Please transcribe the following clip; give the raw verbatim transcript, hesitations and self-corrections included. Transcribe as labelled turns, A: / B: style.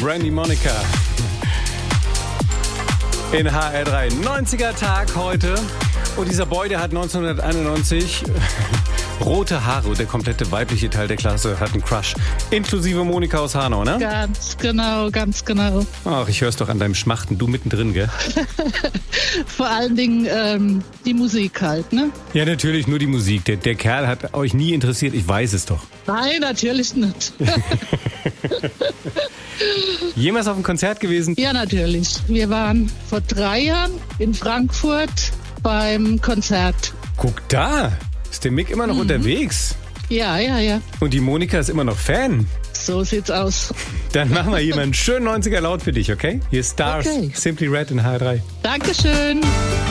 A: Brandy Monica. In H R drei. neunziger Tag heute. Und dieser Boy, der hat neunzehnhunderteinundneunzig rote Haare und der komplette weibliche Teil der Klasse hat einen Crush. Inklusive Monika aus Hanau, ne?
B: Ganz genau, ganz genau.
A: Ach, ich hör's doch an deinem Schmachten, du mittendrin, gell?
B: Vor allen Dingen ähm, die Musik halt, ne?
A: Ja, natürlich, nur die Musik. Der, der Kerl hat euch nie interessiert, ich weiß es doch.
B: Nein, natürlich nicht.
A: Jemals auf einem Konzert gewesen?
B: Ja, natürlich. Wir waren vor drei Jahren in Frankfurt beim Konzert.
A: Guck da, ist der Mick immer noch mhm. unterwegs?
B: Ja, ja, ja.
A: Und die Monika ist immer noch Fan?
B: So sieht's aus.
A: Dann machen wir hier mal einen schönen neunziger Laut für dich, okay? Hier ist Stars,
B: okay.
A: Simply Red in H R drei.
B: Dankeschön.